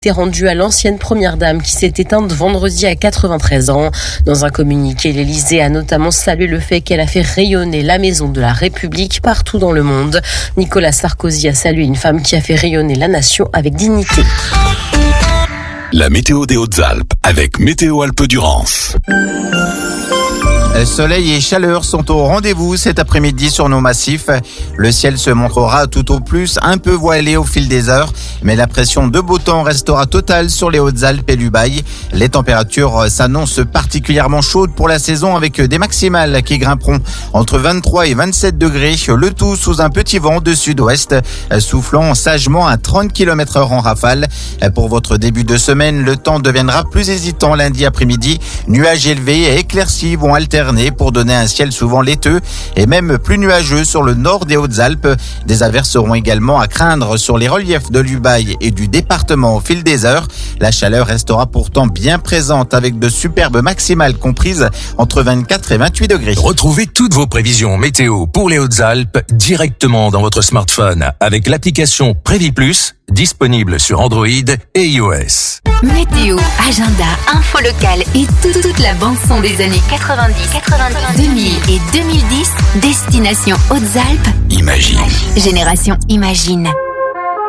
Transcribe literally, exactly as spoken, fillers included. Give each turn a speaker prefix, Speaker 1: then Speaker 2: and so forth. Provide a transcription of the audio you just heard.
Speaker 1: été rendu à l'ancienne première dame qui s'est éteinte vendredi à quatre-vingt-treize ans. Dans un communiqué, l'Élysée a notamment salué le fait qu'elle a fait rayonner la maison de la République partout dans le monde. Nicolas Sarkozy a salué une femme qui a fait rayonner la nation avec dignité.
Speaker 2: La météo des Hautes-Alpes avec Météo Alpes-Durance.
Speaker 3: Soleil et chaleur sont au rendez-vous cet après-midi sur nos massifs. Le ciel se montrera tout au plus un peu voilé au fil des heures, mais la pression de beau temps restera totale sur les Hautes-Alpes et l'Ubaye. Les températures s'annoncent particulièrement chaudes pour la saison avec des maximales qui grimperont entre vingt-trois et vingt-sept degrés, le tout sous un petit vent de sud-ouest, soufflant sagement à trente kilomètres heure en rafale. Pour votre début de semaine, le temps deviendra plus hésitant lundi après-midi. Nuages élevés et éclaircies vont alterner pour donner un ciel souvent laiteux et même plus nuageux sur le nord des Hautes-Alpes. Des averses seront également à craindre sur les reliefs de l'Ubaye et du département au fil des heures. La chaleur restera pourtant bien présente avec de superbes maximales comprises entre vingt-quatre et vingt-huit degrés.
Speaker 2: Retrouvez toutes vos prévisions météo pour les Hautes-Alpes directement dans votre smartphone avec l'application Prévis Plus, disponible sur Android et iOS.
Speaker 4: Météo, agenda, info locale et toute, toute la bande-son des années quatre-vingt-dix, quatre-vingt-dix, deux mille et deux mille dix, destination Hautes-Alpes.
Speaker 2: Imagine.
Speaker 4: Génération Imagine.